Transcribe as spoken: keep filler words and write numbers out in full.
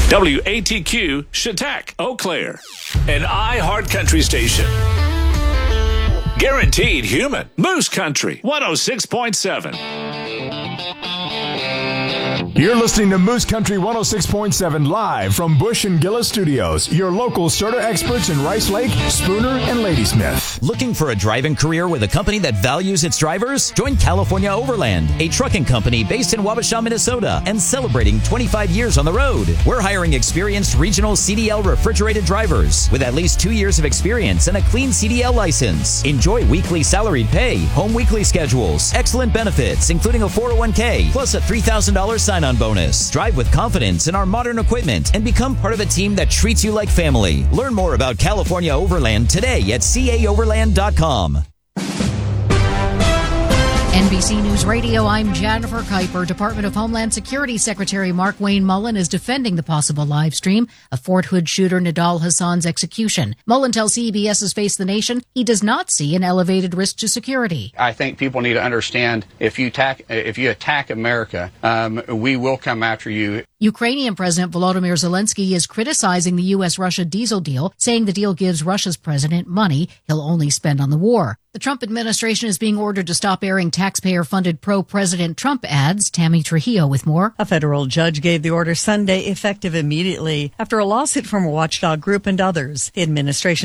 W A T Q, Chautauqua, Eau Claire. An iHeart Country station. Guaranteed human. Moose Country, one oh six point seven. You're listening to Moose Country one oh six point seven live from Bush and Gillis Studios, your local starter experts in Rice Lake, Spooner, and Ladysmith. Looking for a driving career with a company that values its drivers? Join California Overland, a trucking company based in Wabasha, Minnesota, and celebrating twenty-five years on the road. We're hiring experienced regional C D L refrigerated drivers with at least two years of experience and a clean C D L license. Enjoy weekly salaried pay, home weekly schedules, excellent benefits, including a four oh one k, plus a three thousand dollars sign-on bonus. Drive with confidence in our modern equipment and become part of a team that treats you like family. Learn more about California Overland today at c a overland dot com. N B C News Radio, I'm Jennifer Kuiper. Department of Homeland Security Secretary Mark Wayne Mullen is defending the possible live stream of Fort Hood shooter Nidal Hassan's execution. Mullen tells C B S's Face the Nation he does not see an elevated risk to security. I think people need to understand if you attack, if you attack America, um, we will come after you. Ukrainian President Volodymyr Zelensky is criticizing the U S Russia diesel deal, saying the deal gives Russia's president money he'll only spend on the war. The Trump administration is being ordered to stop airing taxpayer-funded pro-President Trump ads. Tammy Trujillo with more. A federal judge gave the order Sunday, effective immediately, after a lawsuit from a watchdog group and others. The administration